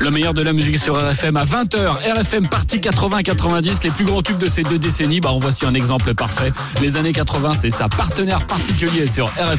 Le meilleur de la musique sur RFM à 20h. RFM partie 80-90, les plus grands tubes de ces 2 décennies. En voici un exemple parfait. Les années 80, c'est sa partenaire particulier sur RFM.